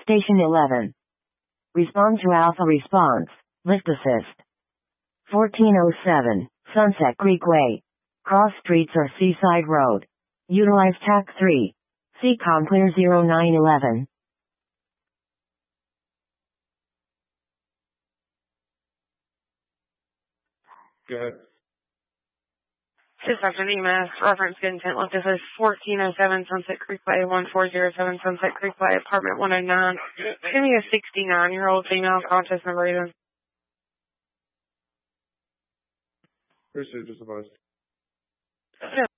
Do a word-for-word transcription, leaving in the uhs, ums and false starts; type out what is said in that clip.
Station eleven. Respond to Alpha response. Lift assist. fourteen oh seven, Sunset Creek Way. Cross streets or Seaside Road. Utilize T A C three. C COM clear zero nine eleven. Good. Dispatcher E M S, reference good intent left. This is fourteen oh seven Sunset Creek Way, one four zero seven Sunset Creek Way, apartment one oh nine. Give me a sixty-nine-year-old female, conscious and breathing. Pursuit just advised.